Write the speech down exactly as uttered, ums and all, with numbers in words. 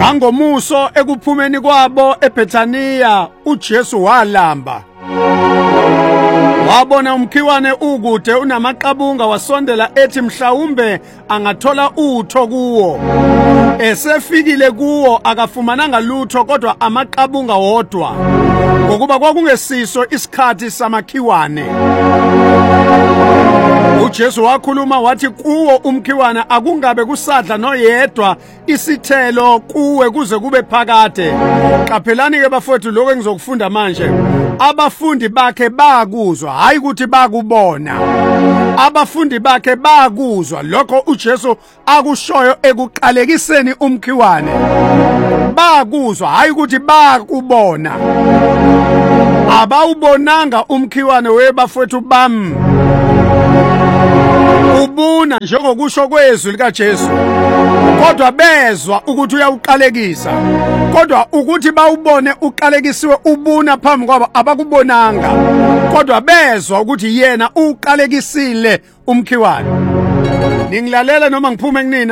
Nangomuso ekuphumeni kwabo eBethania uJesu walamba. Wabona umkhiwane ukude unamaqabunga wasondela ethi mhlawumbe angathola utho kuwo. Esefikile kuwo akafumananga lutho kodwa amaqabunga wodwa. Ngokuba kwakungesiso isikhathi samakhiwane. uJesu wakhuluma wathi kuwo umkhiwana akungabe kusadla noyedwa isithelo kuwe kuze kube phakade. Qaphelani ke bafowethu lokho engizokufunda manje. Abafundi bakhe bakuzwa hayi ukuthi bakubona. Abafundi bakhe bakuzwa lokho uJesu akushoyo ekuqalekiseni umkhiwane. Bakuzwa hayi ukuthi bakubona. Abawubonanga umkhiwane webafowethu bam. Ubuna njengokusho kwezwi likaJesu. Kodwa bezwa ukuthi uyawuqalekisa. Kodwa ukuthi bawubone uqalekisiwe ubuna phambi kwabo abakubonanga. Kodwa bezwa ukuthi yena uqalekisile umkhiwane. Ningilalela noma ngiphume kunina.